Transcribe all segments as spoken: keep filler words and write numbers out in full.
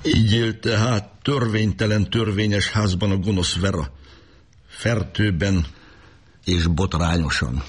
Így élt tehát törvénytelen törvényes házban a gonosz Vera, fertőben és botrányosan.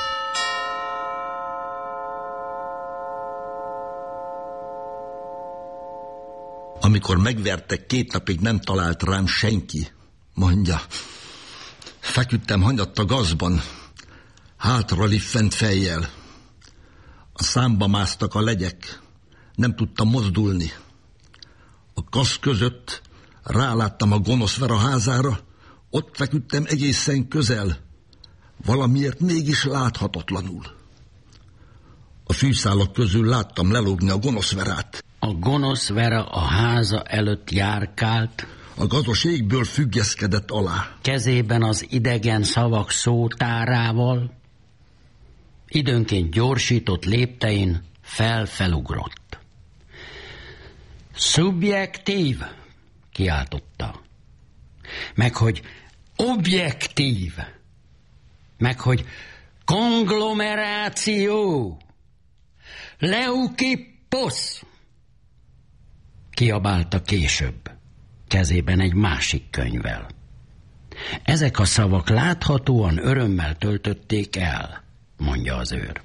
Amikor megvertek, két napig nem talált rám senki, mondja. Feküdtem hanyatt a gazban, hátra liffent fejjel. A számba másztak a legyek, nem tudtam mozdulni. A gaz között ráláttam a gonosz Vera házára, ott feküdtem egészen közel, valamiért mégis láthatatlanul. A fűszálak közül láttam lelógni a gonosz Verát. A gonosz Vera a háza előtt járkált, a gazos égből függeszkedett alá. Kezében az idegen szavak szótárával, időnként gyorsított léptein fel-felugrott. Szubjektív, kiáltotta. Meg hogy objektív, meg hogy konglomeráció, leukipposz, kiabálta később, kezében egy másik könyvvel. Ezek a szavak láthatóan örömmel töltötték el, mondja az őr.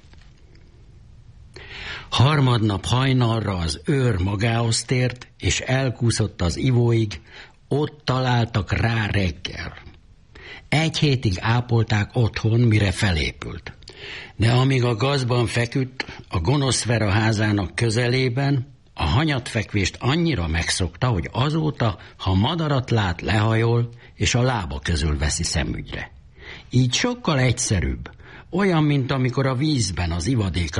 Harmadnap hajnalra az őr magához tért, és elkúszott az ivóig, ott találtak rá reggel. Egy hétig ápolták otthon, mire felépült. De amíg a gazban feküdt, a gonosz Vera házának közelében, a hanyatfekvést annyira megszokta, hogy azóta, ha madarat lát, lehajol, és a lába közül veszi szemügyre. Így sokkal egyszerűbb, olyan, mint amikor a vízben az ivadékra